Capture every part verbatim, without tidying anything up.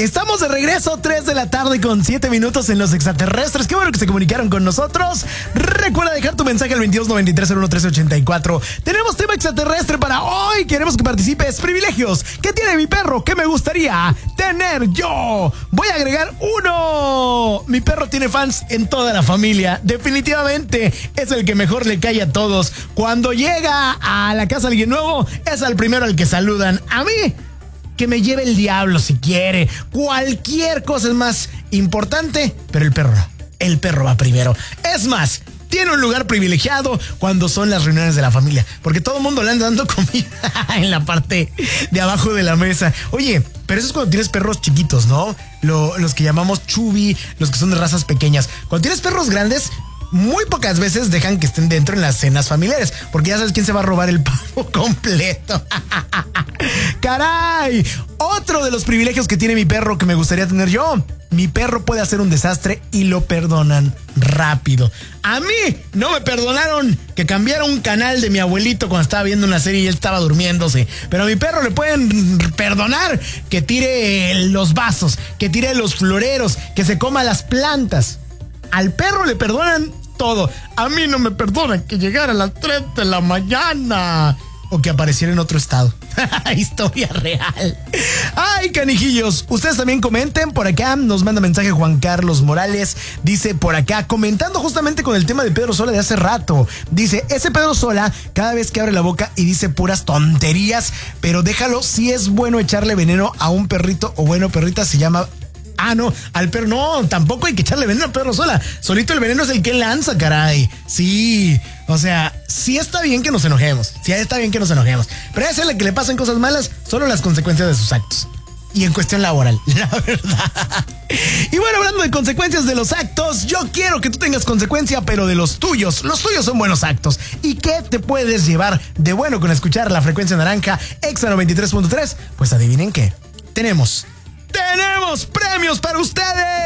Estamos de regreso, tres de la tarde con siete minutos en Los Extraterrestres. Qué bueno que se comunicaron con nosotros. Recuerda dejar tu mensaje al veintidós noventa y tres cero uno trece ochenta y cuatro. Tenemos tema extraterrestre para hoy. Queremos que participes. Privilegios. ¿Qué tiene mi perro? ¿Qué me gustaría tener yo? Voy a agregar uno. Mi perro tiene fans en toda la familia. Definitivamente es el que mejor le cae a todos. Cuando llega a la casa alguien nuevo, es al primero al que saludan. A mí, que me lleve el diablo si quiere. Cualquier cosa es más importante, pero el perro no. El perro va primero. Es más, tiene un lugar privilegiado cuando son las reuniones de la familia, porque todo el mundo le anda dando comida en la parte de abajo de la mesa. Oye, pero eso es cuando tienes perros chiquitos, ¿no? Lo, los que llamamos chubby, los que son de razas pequeñas. Cuando tienes perros grandes, muy pocas veces dejan que estén dentro en las cenas familiares, porque ya sabes quién se va a robar el pavo completo. ¡Caray! Otro de los privilegios que tiene mi perro que me gustaría tener yo. Mi perro puede hacer un desastre y lo perdonan rápido. A mí no me perdonaron que cambiara un canal de mi abuelito cuando estaba viendo una serie y él estaba durmiéndose. Pero a mi perro le pueden perdonar que tire los vasos, que tire los floreros, que se coma las plantas. Al perro le perdonan todo. A mí no me perdonan que llegara a las tres de la mañana o que apareciera en otro estado. Historia real. Ay, canijillos, ustedes también comenten. Por acá nos manda mensaje Juan Carlos Morales. Dice por acá, comentando justamente con el tema de Pedro Sola de hace rato. Dice, ese Pedro Sola cada vez que abre la boca y dice puras tonterías, pero déjalo, si es bueno echarle veneno a un perrito o bueno, perrita se llama... Ah, no, al perro, no, tampoco hay que echarle veneno al perro Sola. Solito el veneno es el que lanza, caray. Sí, o sea, sí está bien que nos enojemos. Sí está bien que nos enojemos. Pero a ese es el que le pasan cosas malas, solo las consecuencias de sus actos. Y en cuestión laboral, la verdad. Y bueno, hablando de consecuencias de los actos, yo quiero que tú tengas consecuencia, pero de los tuyos. Los tuyos son buenos actos. ¿Y qué te puedes llevar de bueno con escuchar la frecuencia naranja Exa noventa y tres punto tres? Pues adivinen qué. Tenemos... ¡Tenemos premios para ustedes!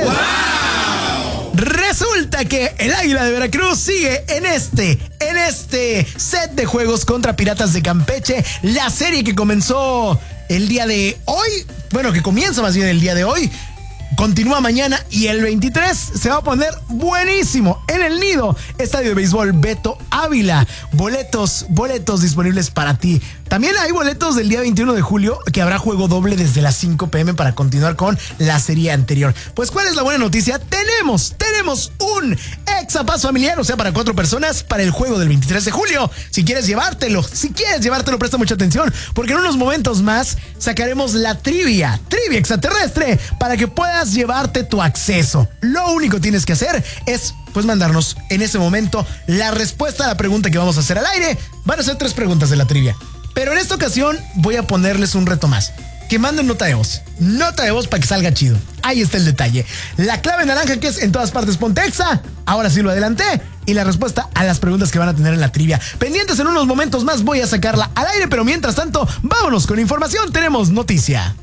¡Wow! Resulta que el Águila de Veracruz sigue en este, en este set de juegos contra Piratas de Campeche. La serie que comenzó el día de hoy, bueno, que comienza más bien el día de hoy, continúa mañana y el veintitrés se va a poner buenísimo en el Nido, Estadio de Béisbol Beto Ávila. Boletos, boletos disponibles para ti. También hay boletos del día veintiuno de julio que habrá juego doble desde las cinco p m para continuar con la serie anterior. Pues, ¿cuál es la buena noticia? Tenemos, tenemos un Exapass familiar, o sea, para cuatro personas para el juego del veintitrés de julio. Si quieres llevártelo, si quieres llevártelo, presta mucha atención, porque en unos momentos más sacaremos la trivia, trivia extraterrestre, para que puedas llevarte tu acceso. Lo único que tienes que hacer es, pues, mandarnos en ese momento la respuesta a la pregunta que vamos a hacer al aire. Van a ser tres preguntas de la trivia, pero en esta ocasión voy a ponerles un reto más. Que manden nota de voz. Nota de voz para que salga chido. Ahí está el detalle. La clave naranja, que es en todas partes ponte Exa. Ahora sí lo adelanté. Y la respuesta a las preguntas que van a tener en la trivia. Pendientes, en unos momentos más voy a sacarla al aire. Pero mientras tanto, vámonos con información. Tenemos noticia.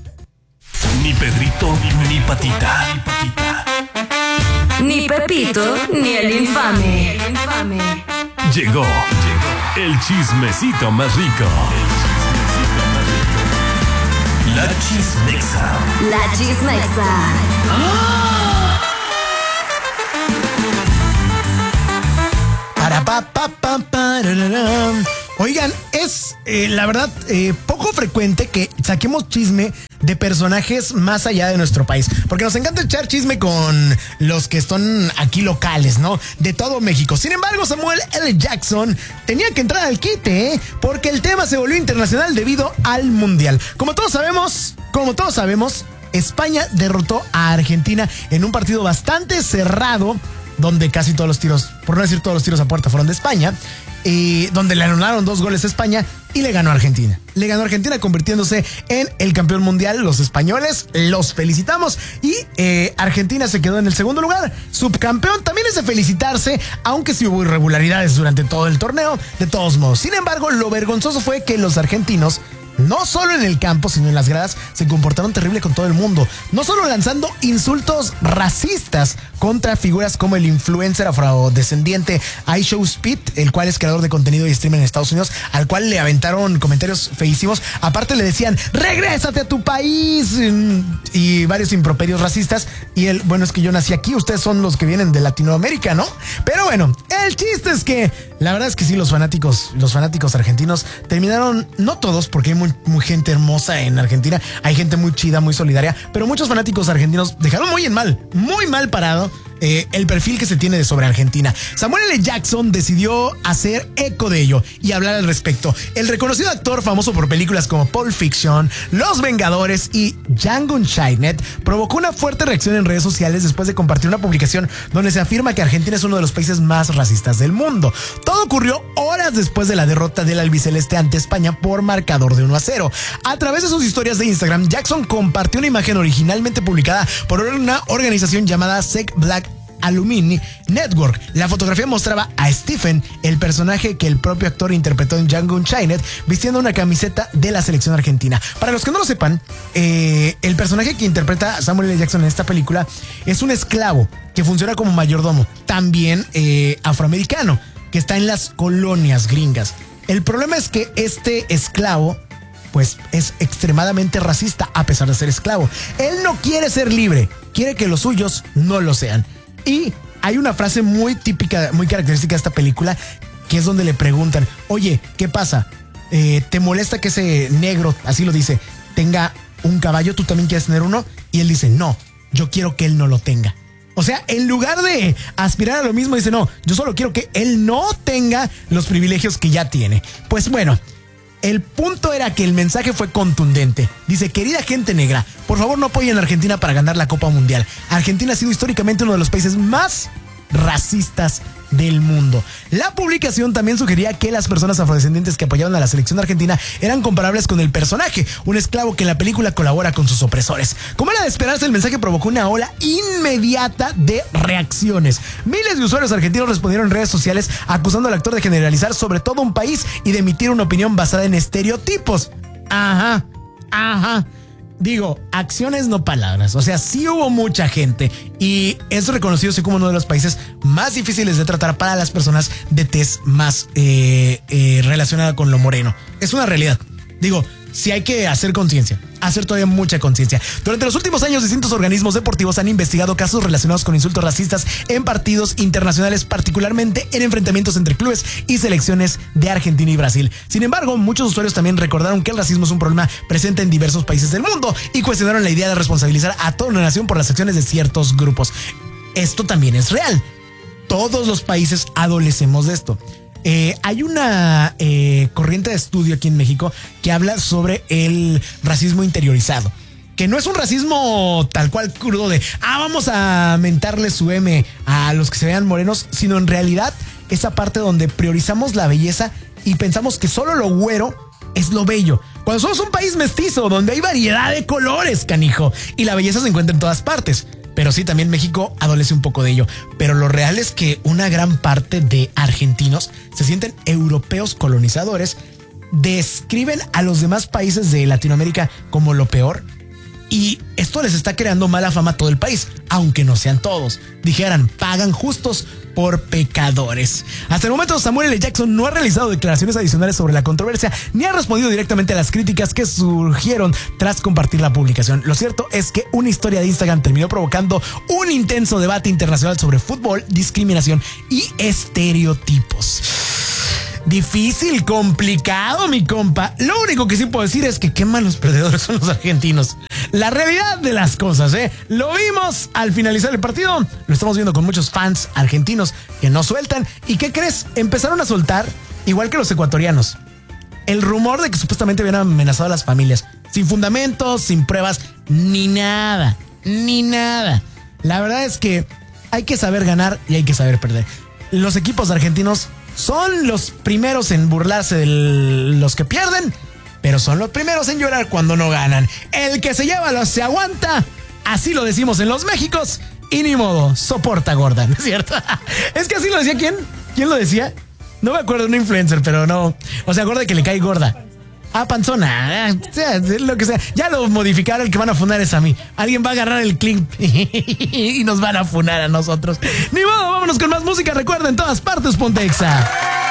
Ni Pedrito, ni Patita. Ni Patita. Ni Pepito, ni el infame. El infame. Llegó, llegó el chismecito más rico. La Chismexa. La Chismexa. ¡Oh! Para pa pa pa pararán. Oigan, es eh, la verdad eh, poco frecuente que saquemos chisme de personajes más allá de nuestro país, porque nos encanta echar chisme con los que están aquí locales, ¿no? De todo México. Sin embargo, Samuel L. Jackson tenía que entrar al quite, ¿eh? Porque el tema se volvió internacional debido al Mundial. Como todos sabemos, como todos sabemos, España derrotó a Argentina en un partido bastante cerrado, donde casi todos los tiros, por no decir todos los tiros a puerta, fueron de España, y donde le anularon dos goles a España y le ganó a Argentina. Le ganó a Argentina convirtiéndose en el campeón mundial. Los españoles los felicitamos y eh, Argentina se quedó en el segundo lugar. Subcampeón también es de felicitarse, aunque sí hubo irregularidades durante todo el torneo, de todos modos. Sin embargo, lo vergonzoso fue que los argentinos no solo en el campo, sino en las gradas, se comportaron terrible con todo el mundo. No solo lanzando insultos racistas contra figuras como el influencer afrodescendiente iShowSpeed, el cual es creador de contenido y streamer en Estados Unidos, al cual le aventaron comentarios feísimos. Aparte le decían, regrésate a tu país, y varios improperios racistas. Y él, bueno, es que yo nací aquí, ustedes son los que vienen de Latinoamérica, ¿no? Pero bueno, el chiste es que la verdad es que sí, los fanáticos, los fanáticos argentinos terminaron, no todos, porque hay muy, muy gente hermosa en Argentina, hay gente muy chida, muy solidaria, pero muchos fanáticos argentinos dejaron muy en mal, muy mal parado Eh, el perfil que se tiene de sobre Argentina. Samuel L. Jackson decidió hacer eco de ello y hablar al respecto. El reconocido actor, famoso por películas como Pulp Fiction, Los Vengadores y Django Unchained, provocó una fuerte reacción en redes sociales después de compartir una publicación donde se afirma que Argentina es uno de los países más racistas del mundo. Todo ocurrió horas después de la derrota del albiceleste ante España por marcador de uno a cero. A través de sus historias de Instagram, Jackson compartió una imagen originalmente publicada por una organización llamada Sec Black Alumni Network. La fotografía mostraba a Stephen, el personaje que el propio actor interpretó en Django Unchained, vistiendo una camiseta de la selección argentina. Para los que no lo sepan, eh, el personaje que interpreta Samuel L. Jackson en esta película es un esclavo que funciona como mayordomo, también eh, afroamericano, que está en las colonias gringas. El problema es que este esclavo pues es extremadamente racista a pesar de ser esclavo. Él no quiere ser libre, quiere que los suyos no lo sean. Y hay una frase muy típica, muy característica de esta película, que es donde le preguntan, oye, ¿qué pasa? Eh, ¿Te molesta que ese negro, así lo dice, tenga un caballo? ¿Tú también quieres tener uno? Y él dice, no, yo quiero que él no lo tenga. O sea, en lugar de aspirar a lo mismo, dice, no, yo solo quiero que él no tenga los privilegios que ya tiene. Pues bueno, el punto era que el mensaje fue contundente. Dice, querida gente negra, por favor no apoyen a Argentina para ganar la Copa Mundial. Argentina ha sido históricamente uno de los países más racistas del mundo. La publicación también sugería que las personas afrodescendientes que apoyaban a la selección argentina eran comparables con el personaje, un esclavo que en la película colabora con sus opresores. Como era de esperarse, el mensaje provocó una ola inmediata de reacciones. Miles de usuarios argentinos respondieron en redes sociales acusando al actor de generalizar sobre todo un país y de emitir una opinión basada en estereotipos. Ajá, ajá. Digo, acciones no palabras. O sea, sí hubo mucha gente y es reconocido como uno de los países más difíciles de tratar para las personas de tez más eh, eh, relacionada con lo moreno. Es una realidad. Digo, sí hay que hacer conciencia, hacer todavía mucha conciencia. Durante los últimos años, distintos organismos deportivos han investigado casos relacionados con insultos racistas en partidos internacionales, particularmente en enfrentamientos entre clubes y selecciones de Argentina y Brasil. Sin embargo, muchos usuarios también recordaron que el racismo es un problema presente en diversos países del mundo y cuestionaron la idea de responsabilizar a toda una nación por las acciones de ciertos grupos. Esto también es real. Todos los países adolecemos de esto. Eh, hay una eh, corriente de estudio aquí en México que habla sobre el racismo interiorizado, que no es un racismo tal cual crudo de, ah, vamos a mentarle su M a los que se vean morenos, sino en realidad esa parte donde priorizamos la belleza y pensamos que solo lo güero es lo bello, cuando somos un país mestizo donde hay variedad de colores, canijo, y la belleza se encuentra en todas partes. Pero sí, también México adolece un poco de ello. Pero lo real es que una gran parte de argentinos se sienten europeos colonizadores, describen a los demás países de Latinoamérica como lo peor. Y esto les está creando mala fama a todo el país, aunque no sean todos. Dijeran, pagan justos por pecadores. Hasta el momento, Samuel L. Jackson no ha realizado declaraciones adicionales sobre la controversia ni ha respondido directamente a las críticas que surgieron tras compartir la publicación. Lo cierto es que una historia de Instagram terminó provocando un intenso debate internacional sobre fútbol, discriminación y estereotipos. Difícil, complicado, mi compa. Lo único que sí puedo decir es que qué malos perdedores son los argentinos. La realidad de las cosas, ¿eh? Lo vimos al finalizar el partido. Lo estamos viendo con muchos fans argentinos que no sueltan. ¿Y qué crees? Empezaron a soltar, igual que los ecuatorianos, el rumor de que supuestamente habían amenazado a las familias. Sin fundamentos, sin pruebas, ni nada. Ni nada. La verdad es que hay que saber ganar y hay que saber perder. Los equipos argentinos son los primeros en burlarse de los que pierden, pero son los primeros en llorar cuando no ganan. El que se lleva los se aguanta, así lo decimos en los Méxicos, y ni modo, soporta gorda, ¿no es cierto? Es que así lo decía, ¿quién? ¿Quién lo decía? No me acuerdo de un influencer, pero no. O sea, gorda que le cae gorda. Ah, panzona, ah, sea, lo que sea. Ya lo modificará, el que van a funar es a mí. Alguien va a agarrar el clip y nos van a funar a nosotros. Ni modo, vámonos con más música. Recuerden, en todas partes, Ponte Exa.